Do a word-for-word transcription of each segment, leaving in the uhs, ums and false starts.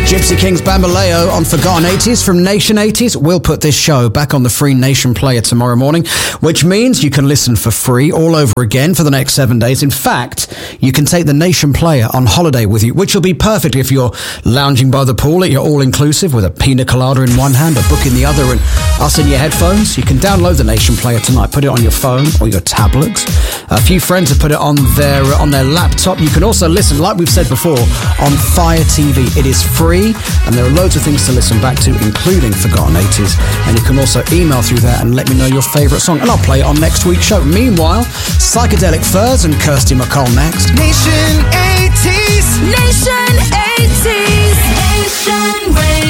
Gypsy Kings Bamboleo on Forgotten eighties from Nation eighties. We'll put this show back on the free Nation player tomorrow morning, which means you can listen for free all over again for the next seven days. In fact, you can take the Nation player on holiday with you, which will be perfect if you're lounging by the pool at your all-inclusive with a pina colada in one hand, a book in the other, and us in your headphones. You can download the Nation player tonight, put it on your phone or your tablets. A few friends have put it on their on their laptop. You can also listen, like we've said before, on Fire T V. It is free, and there are loads of things to listen back to, including Forgotten eighties. And you can also email through there and let me know your favourite song, and I'll play it on next week's show. Meanwhile, Psychedelic Furs and Kirsty MacColl next. Nation eighties. Nation eighties. Nation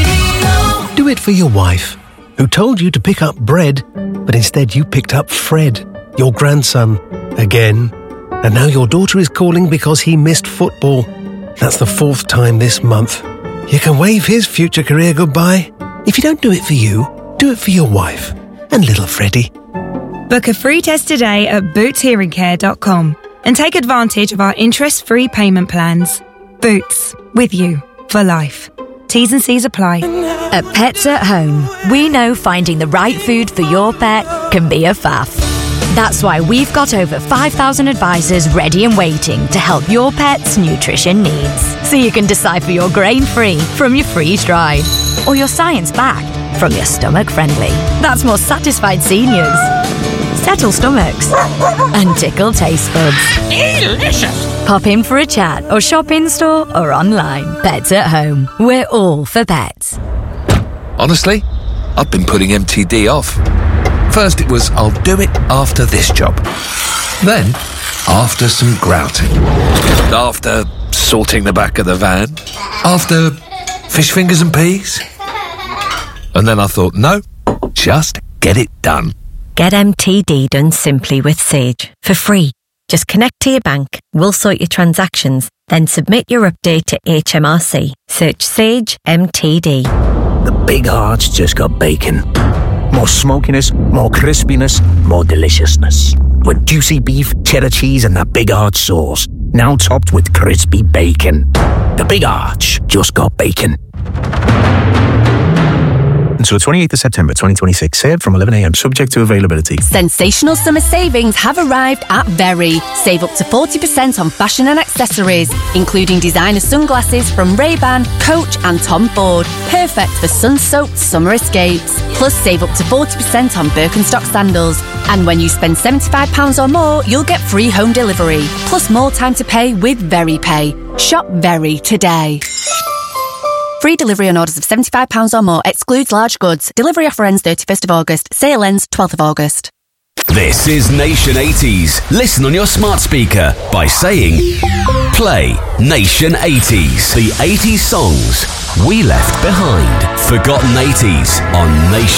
Radio. Do it for your wife, who told you to pick up bread, but instead you picked up Fred, your grandson, again. And now your daughter is calling because he missed football. That's the fourth time this month. You can wave his future career goodbye. If you don't do it for you, do it for your wife and little Freddie. Book a free test today at boots hearing care dot com and take advantage of our interest-free payment plans. Boots, with you for life. T's and C's apply. At Pets at Home, we know finding the right food for your pet can be a faff. That's why we've got over five thousand advisors ready and waiting to help your pet's nutrition needs. So you can decipher your grain-free from your freeze-dried, or your science-backed from your stomach-friendly. That's more satisfied seniors, settle stomachs, and tickle taste buds. Delicious! Pop in for a chat or shop in-store or online. Pets at Home. We're all for pets. Honestly, I've been putting M T D off. First it was, I'll do it after this job. Then, after some grouting. After sorting the back of the van. After fish fingers and peas. And then I thought, no, just get it done. Get M T D done simply with Sage for free. Just connect to your bank, we'll sort your transactions, then submit your update to H M R C. Search Sage M T D. The Big Heart's just got bacon. More smokiness, more crispiness, more deliciousness. With juicy beef, cheddar cheese and that Big Arch sauce. Now topped with crispy bacon. The Big Arch just got bacon. Until the twenty-eighth of September twenty twenty-six. Served from eleven a.m. Subject to availability. Sensational summer savings have arrived at Very. Save up to forty percent on fashion and accessories, including designer sunglasses from Ray-Ban, Coach and Tom Ford. Perfect for sun-soaked summer escapes. Plus save up to forty percent on Birkenstock sandals. And when you spend seventy-five pounds or more, you'll get free home delivery. Plus more time to pay with Very Pay. Shop Very today. Free delivery on orders of seventy-five pounds or more. Excludes large goods. Delivery offer ends thirty-first of August. Sale ends twelfth of August. This is Nation eighties. Listen on your smart speaker by saying, play Nation eighties. The eighties songs we left behind. Forgotten eighties on Nation.